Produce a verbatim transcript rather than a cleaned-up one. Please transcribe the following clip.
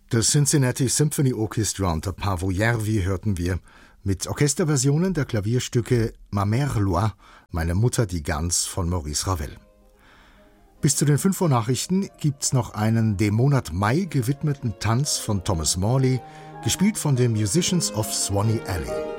Das Cincinnati Symphony Orchestra unter Paavo Järvi hörten wir mit Orchesterversionen der Klavierstücke Ma Mère Loire, Meine Mutter die Gans von Maurice Ravel. Bis zu den fünf Uhr Nachrichten gibt's noch einen dem Monat Mai gewidmeten Tanz von Thomas Morley, gespielt von den Musicians of Swanee Alley.